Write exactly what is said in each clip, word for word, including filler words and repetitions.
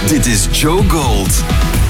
Dit is Joe Gold.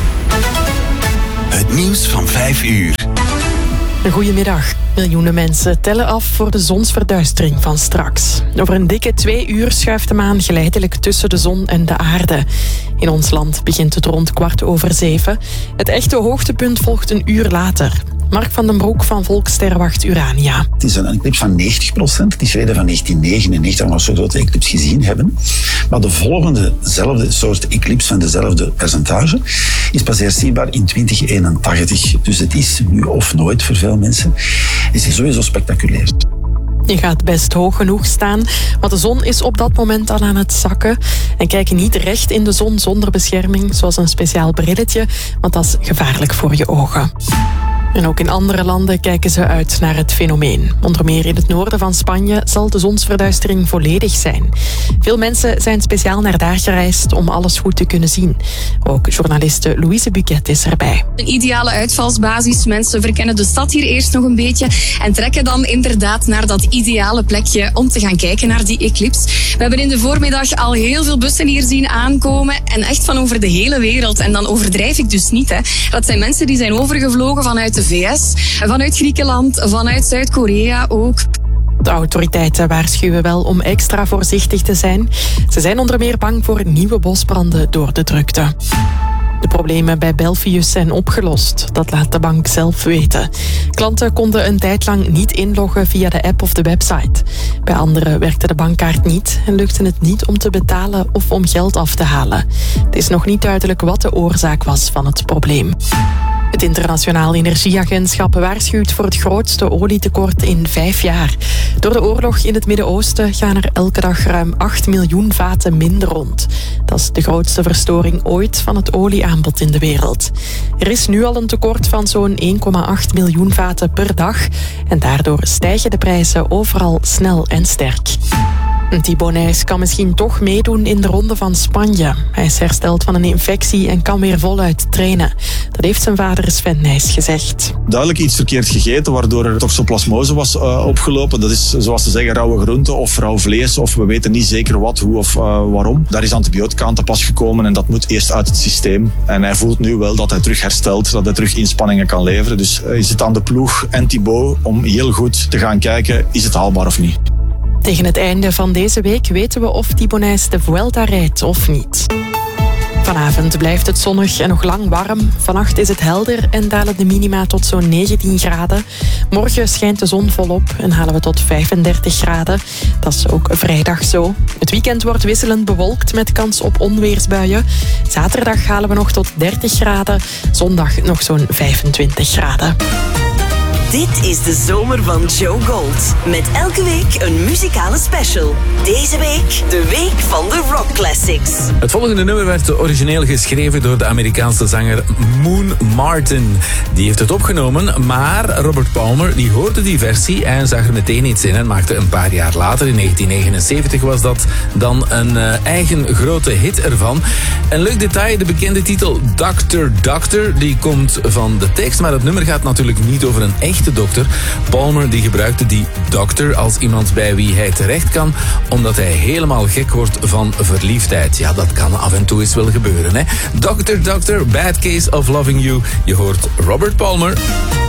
Het nieuws van vijf uur. Goedemiddag. Miljoenen mensen tellen af voor de zonsverduistering van straks. Over een dikke twee uur schuift de maan geleidelijk tussen de zon en de aarde. In ons land begint het rond kwart over zeven. Het echte hoogtepunt volgt een uur later. Mark van den Broek van Volkssterrenwacht Urania. Het is een eclipse van negentig procent. Het is verleden van negentien negenennegentig, waar we zo'n grote eclipse gezien hebben. Maar de volgende zelfde soort eclipse van dezelfde percentage is pas herzienbaar in twintig eenentachtig. Dus het is nu of nooit voor veel mensen. Het is sowieso spectaculair. Je gaat best hoog genoeg staan, maar de zon is op dat moment al aan het zakken. En kijk niet recht in de zon zonder bescherming, zoals een speciaal brilletje, want dat is gevaarlijk voor je ogen. En ook in andere landen kijken ze uit naar het fenomeen. Onder meer in het noorden van Spanje zal de zonsverduistering volledig zijn. Veel mensen zijn speciaal naar daar gereisd om alles goed te kunnen zien. Ook journaliste Louise Buquet is erbij. Een ideale uitvalsbasis. Mensen verkennen de stad hier eerst nog een beetje en trekken dan inderdaad naar dat ideale plekje om te gaan kijken naar die eclipse. We hebben in de voormiddag al heel veel bussen hier zien aankomen en echt van over de hele wereld. En dan overdrijf ik dus niet. Hè. Dat zijn mensen die zijn overgevlogen vanuit de V S, vanuit Griekenland, vanuit Zuid-Korea ook. De autoriteiten waarschuwen wel om extra voorzichtig te zijn. Ze zijn onder meer bang voor nieuwe bosbranden door de drukte. De problemen bij Belfius zijn opgelost. Dat laat de bank zelf weten. Klanten konden een tijd lang niet inloggen via de app of de website. Bij anderen werkte de bankkaart niet en lukte het niet om te betalen of om geld af te halen. Het is nog niet duidelijk wat de oorzaak was van het probleem. Het Internationaal Energieagentschap waarschuwt voor het grootste olietekort in vijf jaar. Door de oorlog in het Midden-Oosten gaan er elke dag ruim acht miljoen vaten minder rond. Dat is de grootste verstoring ooit van het olieaanbod in de wereld. Er is nu al een tekort van zo'n één komma acht miljoen vaten per dag. En daardoor stijgen de prijzen overal snel en sterk. Thibaut Nys kan misschien toch meedoen in de Ronde van Spanje. Hij is hersteld van een infectie en kan weer voluit trainen. Dat heeft zijn vader Sven Nys gezegd. Duidelijk iets verkeerd gegeten, waardoor er toxoplasmose was uh, opgelopen. Dat is, zoals ze zeggen, rauwe groenten of rauw vlees. Of we weten niet zeker wat, hoe of uh, waarom. Daar is antibiotica aan te pas gekomen en dat moet eerst uit het systeem. En hij voelt nu wel dat hij terug herstelt, dat hij terug inspanningen kan leveren. Dus uh, is het aan de ploeg en Thibaut om heel goed te gaan kijken, is het haalbaar of niet. Tegen het einde van deze week weten we of Thibaut Nys de Vuelta rijdt of niet. Vanavond blijft het zonnig en nog lang warm. Vannacht is het helder en dalen de minima tot zo'n negentien graden. Morgen schijnt de zon volop en halen we tot vijfendertig graden. Dat is ook vrijdag zo. Het weekend wordt wisselend bewolkt met kans op onweersbuien. Zaterdag halen we nog tot dertig graden. Zondag nog zo'n vijfentwintig graden. Dit is de zomer van Joe Gold. Met elke week een muzikale special. Deze week de week van de Rock Classics. Het volgende nummer werd origineel geschreven door de Amerikaanse zanger Moon Martin. Die heeft het opgenomen, maar Robert Palmer die hoorde die versie en zag er meteen iets in en maakte een paar jaar later, in negentien negenenzeventig was dat, dan een uh, eigen grote hit ervan. Een leuk detail, de bekende titel doctor doctor, die komt van de tekst, maar het nummer gaat natuurlijk niet over een echt de dokter. Palmer die gebruikte die dokter als iemand bij wie hij terecht kan, omdat hij helemaal gek wordt van verliefdheid. Ja, dat kan af en toe eens wel gebeuren, hè. doctor doctor, Bad Case of Loving You. Je hoort Robert Palmer.